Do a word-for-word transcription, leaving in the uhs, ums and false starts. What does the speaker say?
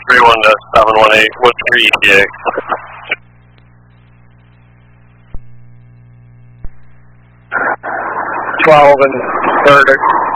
three one to seven one eight, what's your E T A? twelve and thirty.